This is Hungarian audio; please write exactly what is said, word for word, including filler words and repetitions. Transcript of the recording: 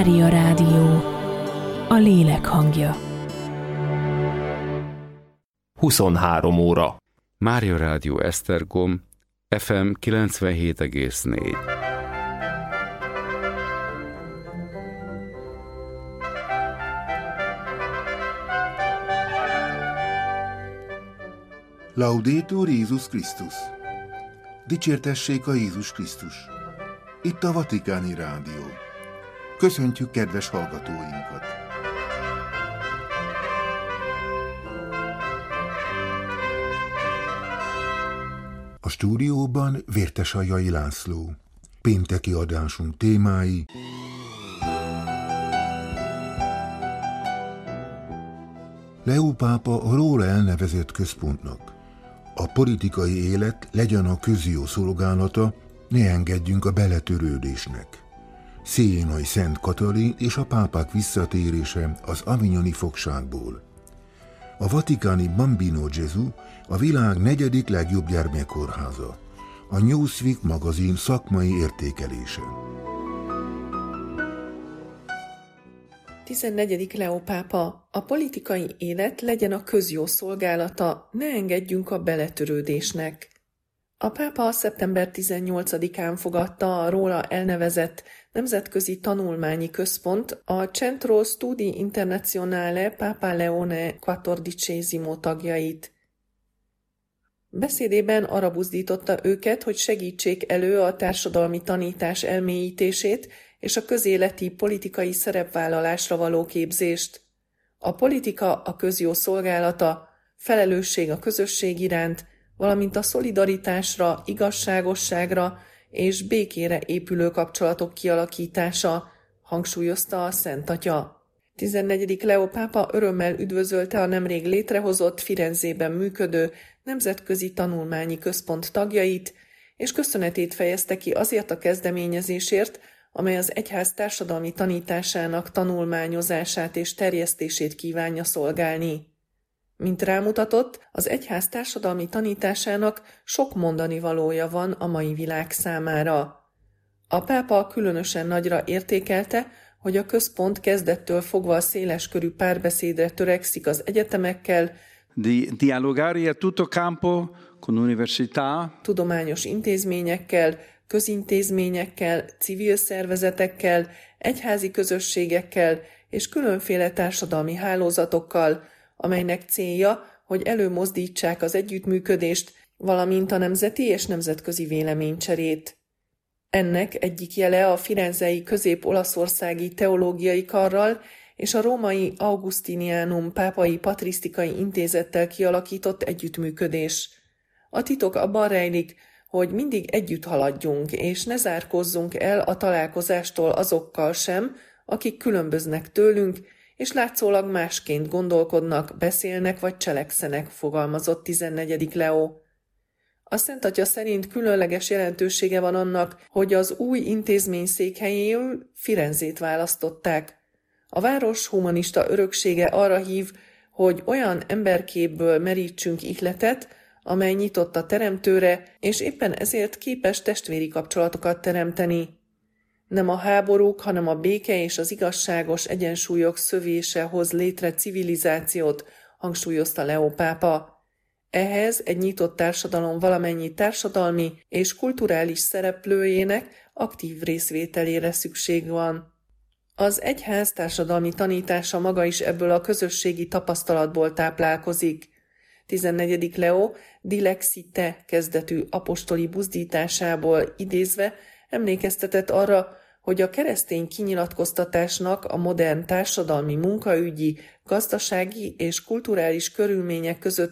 Mária Rádió, a lélek hangja. huszonhárom óra. Mária Rádió Esztergom, ef em kilencvenhét egész négy. Laudetur Jézus Krisztus! Dicsértessék a Jézus Krisztus! Itt a Vatikáni Rádió. Köszöntjük kedves hallgatóinkat! A stúdióban Vértesajai László. Pénteki adásunk témái: Leó pápa a róla elnevezett központnak. A politikai élet legyen a közjó szolgálata, ne engedjünk a beletörődésnek. Sienai Szent Katalin és a pápák visszatérése az avignoni fogságból. A vatikáni Bambino Gesù a világ negyedik legjobb gyermekkórháza. A Newsweek magazin szakmai értékelése. tizennegyedik Leó pápa: a politikai élet legyen a közjó szolgálata, ne engedjünk a beletörődésnek. A pápa szeptember tizennyolcadikán fogadta a róla elnevezett nemzetközi tanulmányi központ a Centro Studi Internazionale Papa Leone quattordicesimo tagjait. Beszédében arra buzdította őket, hogy segítsék elő a társadalmi tanítás elmélyítését és a közéleti politikai szerepvállalásra való képzést. A politika a közjó szolgálata, felelősség a közösség iránt, valamint a szolidaritásra, igazságosságra és békére épülő kapcsolatok kialakítása, hangsúlyozta a Szent Atya. tizennegyedik Leó pápa örömmel üdvözölte a nemrég létrehozott, Firenzében működő nemzetközi tanulmányi központ tagjait, és köszönetét fejezte ki azért a kezdeményezésért, amely az egyház társadalmi tanításának tanulmányozását és terjesztését kívánja szolgálni. Mint rámutatott, az egyház társadalmi tanításának sok mondani valója van a mai világ számára. A pápa különösen nagyra értékelte, hogy a központ kezdettől fogva széleskörű párbeszédre törekszik az egyetemekkel, di dialogare a tutto campo con università, tudományos intézményekkel, közintézményekkel, civil szervezetekkel, egyházi közösségekkel és különféle társadalmi hálózatokkal, amelynek célja, hogy előmozdítsák az együttműködést, valamint a nemzeti és nemzetközi véleménycserét. Ennek egyik jele a firenzei közép-olaszországi teológiai karral és a római Augustinianum pápai patrisztikai intézettel kialakított együttműködés. A titok abban rejlik, hogy mindig együtt haladjunk, és ne zárkózzunk el a találkozástól azokkal sem, akik különböznek tőlünk, és látszólag másként gondolkodnak, beszélnek vagy cselekszenek, fogalmazott tizennegyedik Leó. A Szent Atya szerint különleges jelentősége van annak, hogy az új intézmény székhelyéül Firenzét választották. A város humanista öröksége arra hív, hogy olyan emberképből merítsünk ihletet, amely nyitott a Teremtőre, és éppen ezért képes testvéri kapcsolatokat teremteni. Nem a háborúk, hanem a béke és az igazságos egyensúlyok szövése hoz létre civilizációt, hangsúlyozta Leó pápa. Ehhez egy nyitott társadalom valamennyi társadalmi és kulturális szereplőjének aktív részvételére szükség van. Az egyház társadalmi tanítása maga is ebből a közösségi tapasztalatból táplálkozik. tizennegyedik Leó Dilexite kezdetű apostoli buzdításából idézve emlékeztetett arra, hogy a keresztény kinyilatkoztatásnak a modern társadalmi, munkaügyi, gazdasági és kulturális körülmények között